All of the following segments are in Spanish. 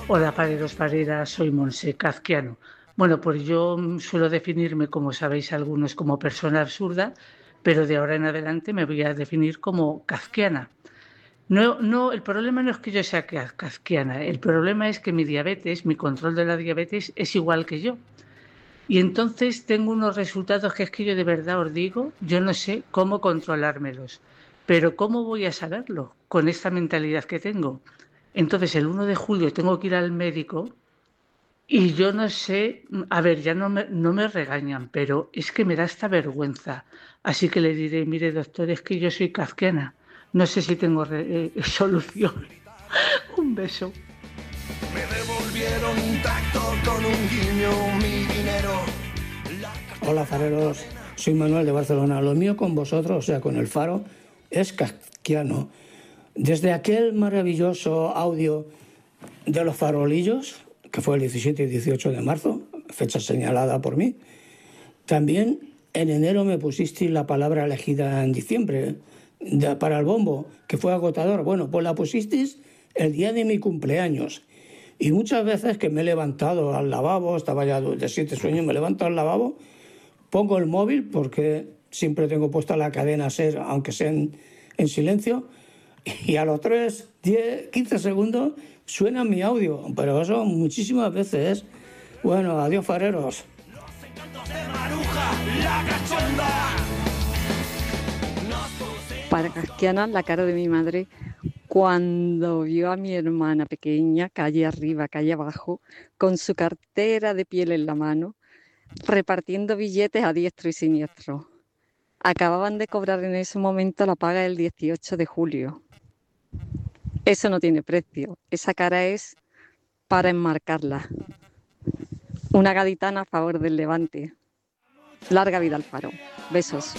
Hola, fareros, fareras, soy Monse Kafkiano. Bueno, pues yo suelo definirme, como sabéis algunos, como persona absurda, pero de ahora en adelante me voy a definir como kafkiana. No, no, el problema no es que yo sea kafkiana, el problema es que mi diabetes, mi control de la diabetes es igual que yo. Y entonces tengo unos resultados que es que yo de verdad os digo, yo no sé cómo controlármelos, pero ¿cómo voy a saberlo con esta mentalidad que tengo? Entonces el 1 de julio tengo que ir al médico y yo no sé, a ver, ya no me regañan, pero es que me da esta vergüenza. Así que le diré, mire doctor, es que yo soy kafkiana. No sé si tengo solución. Un beso. Me devolvieron intacto con un guiño mi dinero. Hola fareros, soy Manuel de Barcelona. Lo mío con vosotros, o sea, con el Faro, es kafkiano. Desde aquel maravilloso audio de los farolillos, que fue el 17 y 18 de marzo, fecha señalada por mí, también en enero me pusisteis la palabra elegida en diciembre para el bombo, que fue agotador. Bueno, pues la pusisteis el día de mi cumpleaños. Y muchas veces que me he levantado al lavabo, estaba ya de 7 sueños, me levanto al lavabo, pongo el móvil porque siempre tengo puesta la cadena SER, aunque sea en silencio, y a los 3, 10, 15 segundos suena mi audio, pero eso muchísimas veces. Bueno, adiós fareros. Para Casquiana, la cara de mi madre cuando vio a mi hermana pequeña, calle arriba, calle abajo, con su cartera de piel en la mano, repartiendo billetes a diestro y siniestro. Acababan de cobrar en ese momento la paga del 18 de julio. Eso no tiene precio. Esa cara es para enmarcarla. Una gaditana a favor del Levante. Larga vida al Faro. Besos.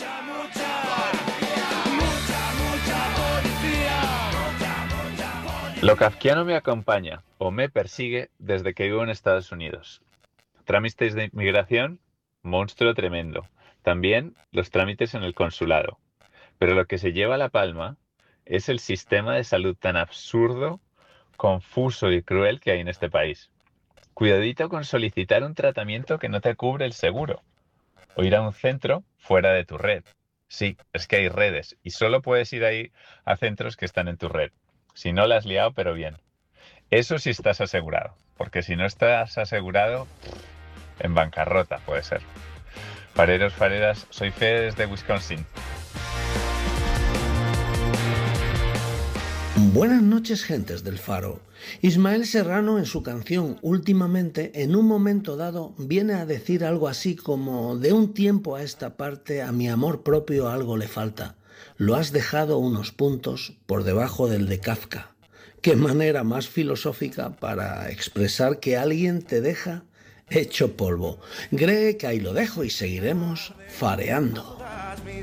Lo kafkiano me acompaña o me persigue desde que vivo en Estados Unidos. Trámites de inmigración, monstruo tremendo. También los trámites en el consulado. Pero lo que se lleva la palma es el sistema de salud tan absurdo, confuso y cruel que hay en este país. Cuidadito con solicitar un tratamiento que no te cubre el seguro. O ir a un centro fuera de tu red. Sí, es que hay redes y solo puedes ir ahí a centros que están en tu red. Si no la has liado, pero bien. Eso sí estás asegurado, porque si no estás asegurado, en bancarrota puede ser. Fareros, fareras, soy Fede desde Wisconsin. Buenas noches, gentes del Faro. Ismael Serrano, en su canción Últimamente, en un momento dado, viene a decir algo así como: de un tiempo a esta parte a mi amor propio algo le falta. Lo has dejado unos puntos por debajo del de Kafka. Qué manera más filosófica para expresar que alguien te deja hecho polvo. Cree que ahí lo dejo y seguiremos fareando.